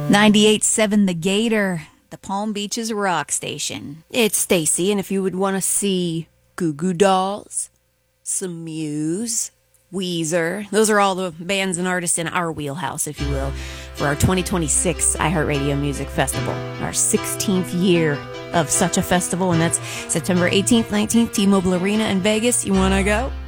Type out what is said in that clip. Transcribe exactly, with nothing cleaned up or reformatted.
ninety-eight point seven The Gator, the Palm Beaches rock station. It's Stacy, and if you would want to see Goo Goo Dolls, some Muse, Weezer, those are all the bands and artists in our wheelhouse, if you will, for our twenty twenty-six iHeartRadio Music Festival, our sixteenth year of such a festival, and that's September eighteenth, nineteenth, T-Mobile Arena in Vegas. You want to go?